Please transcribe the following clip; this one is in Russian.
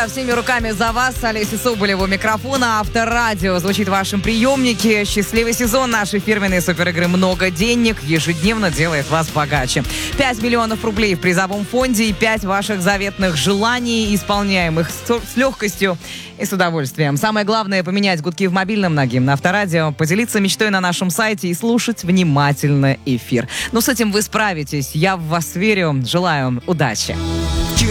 Друзья, всеми руками за вас. Олеся Соболева у микрофона. Авторадио звучит в вашем приемнике. Счастливый сезон нашей фирменной суперигры «Много денег» ежедневно делает вас богаче. 5 миллионов рублей в призовом фонде и 5 ваших заветных желаний, исполняемых с легкостью и с удовольствием. Самое главное — поменять гудки в мобильном на гимн Авторадио, поделиться мечтой на нашем сайте и слушать внимательно эфир. Но с этим вы справитесь. Я в вас верю. Желаю удачи.